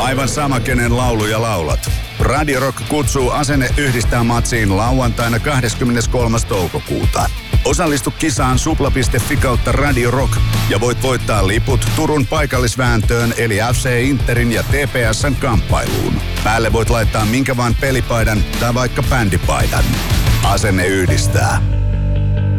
Aivan sama, kenen lauluja laulat. Radio Rock kutsuu Asenne yhdistää matsiin lauantaina 23. toukokuuta. Osallistu kisaan supla.fi kautta Radio Rock ja voit voittaa liput Turun paikallisvääntöön eli FC Interin ja TPS:n kamppailuun. Päälle voit laittaa minkä vaan pelipaidan tai vaikka bändipaidan. Asenne yhdistää.